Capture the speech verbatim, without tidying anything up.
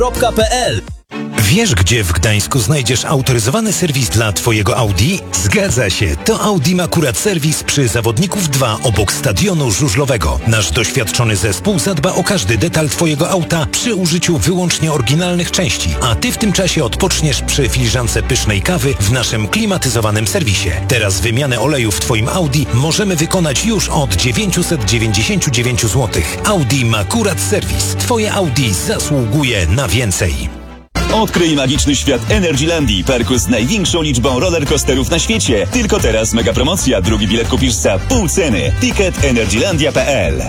kropka p l. Wiesz, gdzie w Gdańsku znajdziesz autoryzowany serwis dla Twojego Audi? Zgadza się, to Audi Makurat Serwis przy Zawodników dwa obok Stadionu Żużlowego. Nasz doświadczony zespół zadba o każdy detal Twojego auta przy użyciu wyłącznie oryginalnych części, a Ty w tym czasie odpoczniesz przy filiżance pysznej kawy w naszym klimatyzowanym serwisie. Teraz wymianę oleju w Twoim Audi możemy wykonać już od dziewięćset dziewięćdziesiąt dziewięć złotych. Audi Makurat Serwis. Twoje Audi zasługuje na więcej. Odkryj magiczny świat Energylandii, parku z największą liczbą rollercoasterów na świecie. Tylko teraz mega promocja, drugi bilet kupisz za pół ceny. Ticket energylandia kropka p l.